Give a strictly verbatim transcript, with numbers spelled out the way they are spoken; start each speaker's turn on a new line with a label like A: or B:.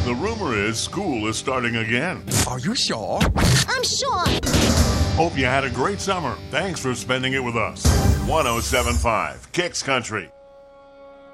A: The rumor is school is starting again.
B: Are you sure?
C: I'm sure.
A: Hope you had a great summer. Thanks for spending it with us. one oh seven point five Kicks Country.